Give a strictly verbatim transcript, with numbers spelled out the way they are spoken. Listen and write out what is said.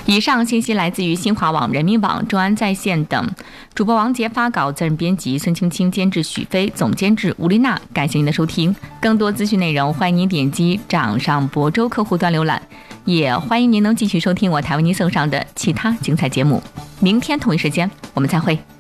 以上信息来自于新华网、人民网、中安在线等。主播王杰发稿，责任编辑孙青青，监制许飞，总监制吴丽娜。感谢您的收听，更多资讯内容欢迎您点击掌上博州客户端浏览，也欢迎您能继续收听我台为您送上的其他精彩节目。明天同一时间我们再会。